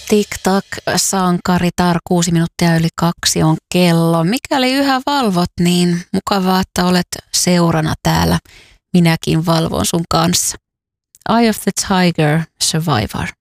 Tik-tak, sankaritar, 6 minuuttia yli 2 on kello. Mikäli yhä valvot, niin mukavaa, että olet seurana täällä. Minäkin valvon sun kanssa. Eye of the Tiger, Survivor.